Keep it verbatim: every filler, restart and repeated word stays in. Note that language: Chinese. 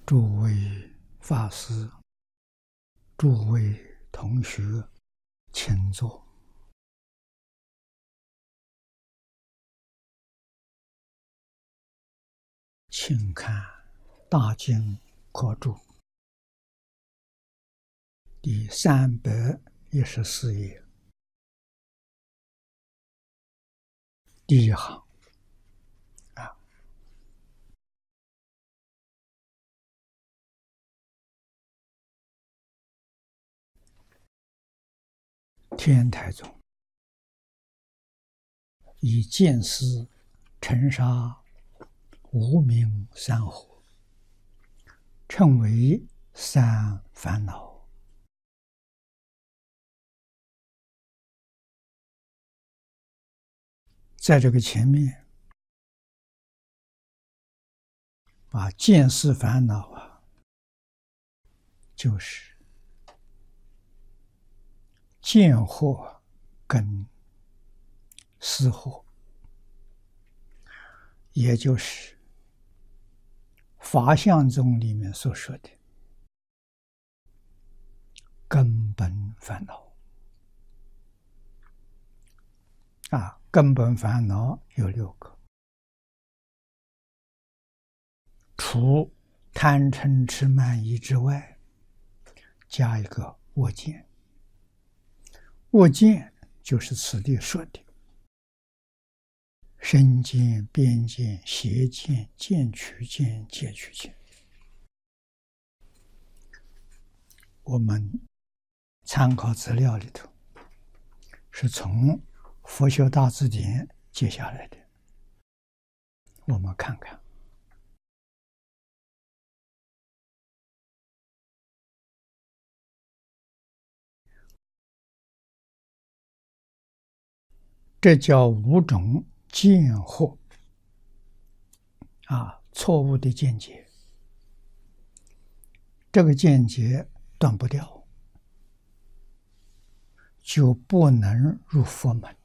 诸位法师、诸位同学，请坐。请看《大经科注》第三百一十四页，第一行啊，天台宗以见思尘沙无明三火，称为三烦恼。在这个前面啊，见思烦恼啊，就是见惑跟思惑，也就是法相宗里面所说的根本烦恼啊。根本烦恼有六个，除贪嗔痴慢疑之外，加一个我见。我见就是此地说的身见、边见、邪见、见取见、戒取见。我们参考资料里头是从佛学大字典接下来的，我们看看。这叫五种见惑啊，错误的见解。这个见解断不掉，就不能入佛门。